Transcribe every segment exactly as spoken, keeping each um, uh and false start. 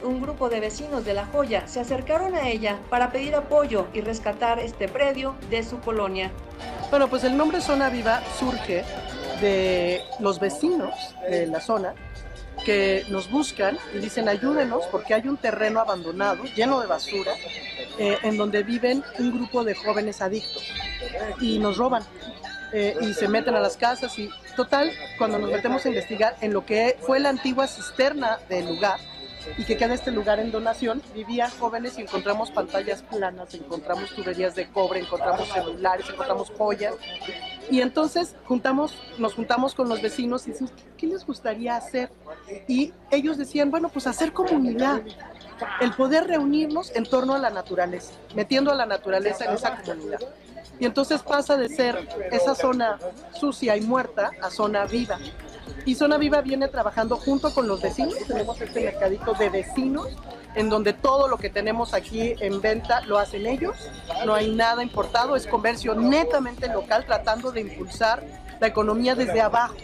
un grupo de vecinos de La Joya se acercaron a ella para pedir apoyo y rescatar este predio de su colonia. Bueno, pues el nombre Zona Viva surge de los vecinos de la zona que nos buscan y dicen ayúdenos porque hay un terreno abandonado, lleno de basura, eh, en donde viven un grupo de jóvenes adictos y nos roban. Eh, y se meten a las casas y total, cuando nos metemos a investigar en lo que fue la antigua cisterna del lugar y que queda este lugar en donación, vivían jóvenes y encontramos pantallas planas, encontramos tuberías de cobre, encontramos celulares, encontramos joyas y entonces juntamos, nos juntamos con los vecinos y decimos, ¿qué les gustaría hacer? Y ellos decían, bueno, pues hacer comunidad, el poder reunirnos en torno a la naturaleza, metiendo a la naturaleza en esa comunidad. Y entonces pasa de ser esa zona sucia y muerta a zona viva. Y Zona Viva viene trabajando junto con los vecinos. Tenemos este mercadito de vecinos, en donde todo lo que tenemos aquí en venta lo hacen ellos. No hay nada importado, es comercio netamente local, tratando de impulsar la economía desde abajo.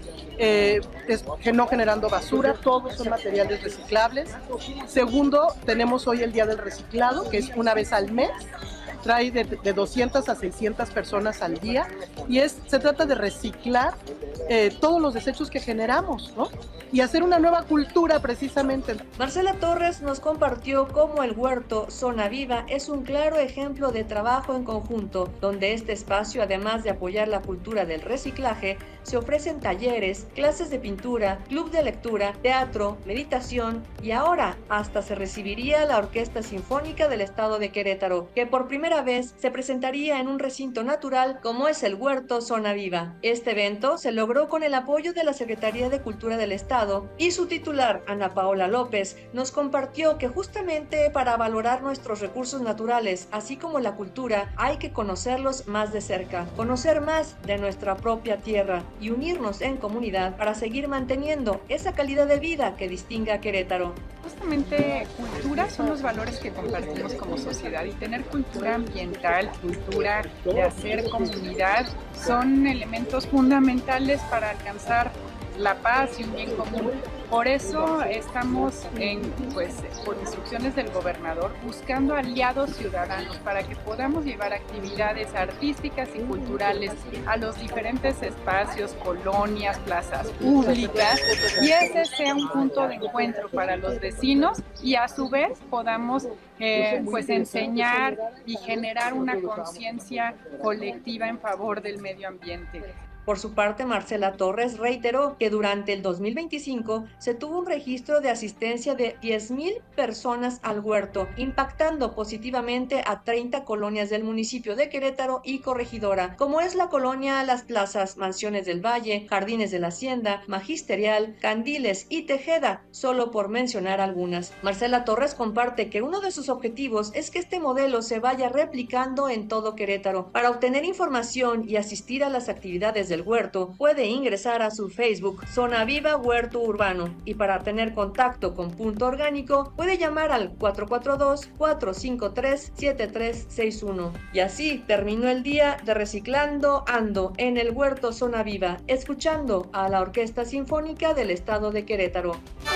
Eh, es, no generando basura, todos son materiales reciclables. Segundo, tenemos hoy el Día del Reciclado, que es una vez al mes. Trae de, de doscientas a seiscientas personas al día y es, se trata de reciclar eh, todos los desechos que generamos, ¿no? Y hacer una nueva cultura precisamente. Marcela Torres nos compartió cómo el huerto Zona Viva es un claro ejemplo de trabajo en conjunto, donde este espacio, además de apoyar la cultura del reciclaje, se ofrecen talleres, clases de pintura, club de lectura, teatro, meditación y ahora hasta se recibiría la Orquesta Sinfónica del Estado de Querétaro, que por primera vez se presentaría en un recinto natural como es el huerto Zona Viva. Este evento se logró con el apoyo de la Secretaría de Cultura del Estado y su titular, Ana Paola López, nos compartió que justamente para valorar nuestros recursos naturales, así como la cultura, hay que conocerlos más de cerca, conocer más de nuestra propia tierra y unirnos en comunidad para seguir manteniendo esa calidad de vida que distingue a Querétaro. Justamente cultura son los valores que compartimos como sociedad y tener cultura ambiental, cultura de hacer comunidad, son elementos fundamentales para alcanzar la paz y un bien común. Por eso estamos en, pues, por instrucciones del gobernador, buscando aliados ciudadanos para que podamos llevar actividades artísticas y culturales a los diferentes espacios, colonias, plazas públicas, y ese sea un punto de encuentro para los vecinos y a su vez podamos eh, pues enseñar y generar una conciencia colectiva en favor del medio ambiente. Por su parte, Marcela Torres reiteró que durante el dos mil veinticinco se tuvo un registro de asistencia de diez mil personas al huerto, impactando positivamente a treinta colonias del municipio de Querétaro y Corregidora, como es la colonia Las Plazas, Mansiones del Valle, Jardines de la Hacienda, Magisterial, Candiles y Tejeda, solo por mencionar algunas. Marcela Torres comparte que uno de sus objetivos es que este modelo se vaya replicando en todo Querétaro. Para obtener información y asistir a las actividades de del huerto, puede ingresar a su Facebook Zona Viva Huerto Urbano y para tener contacto con Punto Orgánico puede llamar al cuatro cuatro dos, cuatro cinco tres, siete tres seis uno. Y así terminó el día de Reciclando Ando en el huerto Zona Viva, escuchando a la Orquesta Sinfónica del Estado de Querétaro.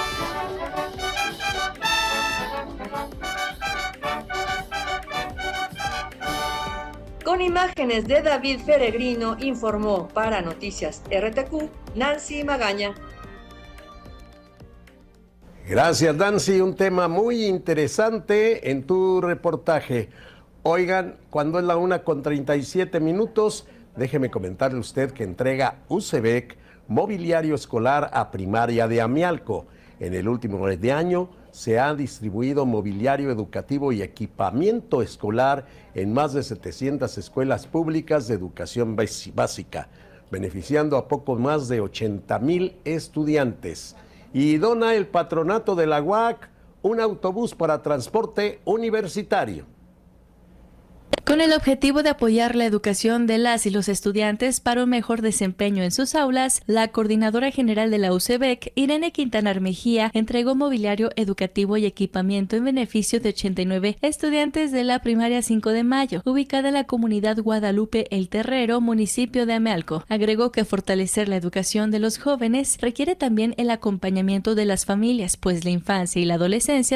Con imágenes de David Peregrino, informó para Noticias R T Q, Nancy Magaña. Gracias, Nancy. Un tema muy interesante en tu reportaje. Oigan, cuando es la una con treinta y siete minutos, déjeme comentarle a usted que entrega U C B E C mobiliario escolar a primaria de Amialco. En el último mes de año se ha distribuido mobiliario educativo y equipamiento escolar en más de setecientas escuelas públicas de educación básica, beneficiando a poco más de ochenta mil estudiantes. Y dona el patronato de la U A C un autobús para transporte universitario. Con el objetivo de apoyar la educación de las y los estudiantes para un mejor desempeño en sus aulas, la coordinadora general de la U C B E C, Irene Quintanar Mejía, entregó mobiliario educativo y equipamiento en beneficio de ochenta y nueve estudiantes de la primaria cinco de mayo, ubicada en la comunidad Guadalupe El Terrero, municipio de Amealco. Agregó que fortalecer la educación de los jóvenes requiere también el acompañamiento de las familias, pues la infancia y la adolescencia